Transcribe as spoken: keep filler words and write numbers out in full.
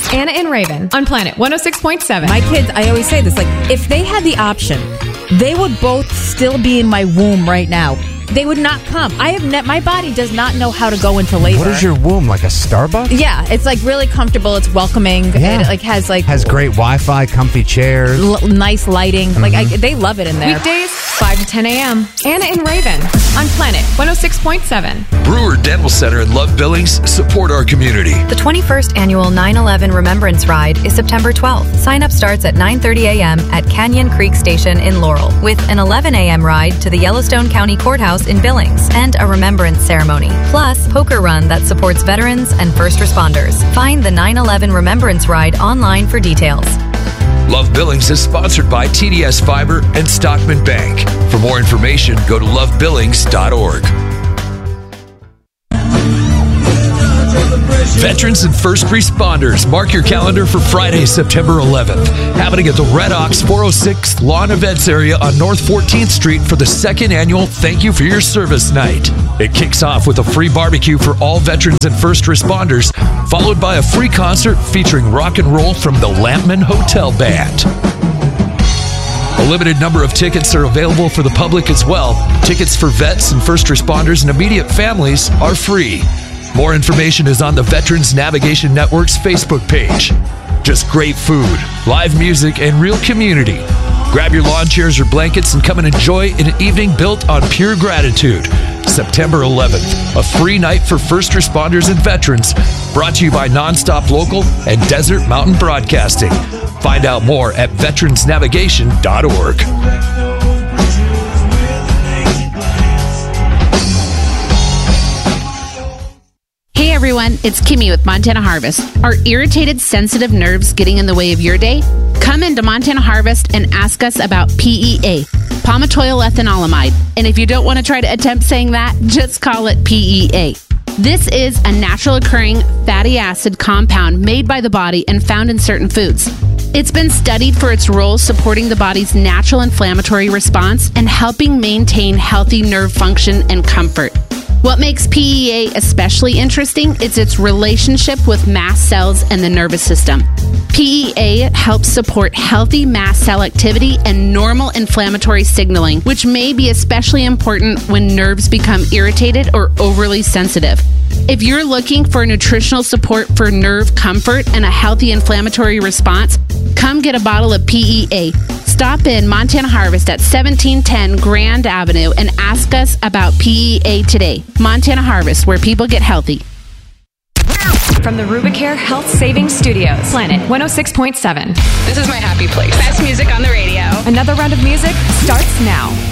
Anna and Raven on Planet one oh six point seven. My kids, I always say this, like, if they had the option, they would both still be in my womb right now. They would not come. I have ne- my body does not know how to go into labor. What is your womb, like a Starbucks? Yeah, it's like really comfortable. It's welcoming. Yeah. It like has like has great Wi-Fi, comfy chairs, l- nice lighting. Mm-hmm. Like I, they love it in there. Weekdays, five to ten a.m. Anna and Raven on Planet one oh six point seven. Brewer Dental Center and Love Billings support our community. The twenty-first Annual nine eleven Remembrance Ride is September twelfth. Sign-up starts at nine thirty a.m. at Canyon Creek Station in Laurel, with an eleven a.m. ride to the Yellowstone County Courthouse in Billings, and a remembrance ceremony. Plus, poker run that supports veterans and first responders. Find the nine eleven Remembrance Ride online for details. Love Billings is sponsored by T D S Fiber and Stockman Bank. For more information, go to love billings dot org. Veterans and first responders, mark your calendar for Friday, September eleventh. Happening at the Red Ox four oh six Lawn Events area on North fourteenth Street for the second annual Thank You for Your Service Night. It kicks off with a free barbecue for all veterans and first responders, followed by a free concert featuring rock and roll from the Lampman Hotel Band. A limited number of tickets are available for the public as well. Tickets for vets and first responders and immediate families are free. More information is on the Veterans Navigation Network's Facebook page. Just great food, live music, and real community. Grab your lawn chairs or blankets and come and enjoy an evening built on pure gratitude. September eleventh, a free night for first responders and veterans, brought to you by Nonstop Local and Desert Mountain Broadcasting. Find out more at veterans navigation dot org. Hey everyone, it's Kimmy with Montana Harvest. Are irritated, sensitive nerves getting in the way of your day? Come into Montana Harvest and ask us about P E A, palmitoyl ethanolamide. And if you don't want to try to attempt saying that, just call it P E A. This is a natural occurring fatty acid compound made by the body and found in certain foods. It's been studied for its role supporting the body's natural inflammatory response and helping maintain healthy nerve function and comfort. What makes P E A especially interesting is its relationship with mast cells and the nervous system. P E A helps support healthy mast cell activity and normal inflammatory signaling, which may be especially important when nerves become irritated or overly sensitive. If you're looking for nutritional support for nerve comfort and a healthy inflammatory response, come get a bottle of P E A. Stop in Montana Harvest at seventeen ten Grand Avenue and ask us about P E A today. Montana Harvest, where people get healthy. From the Rubicare Health Savings Studios, Planet one oh six point seven. This is my happy place. Best music on the radio. Another round of music starts now.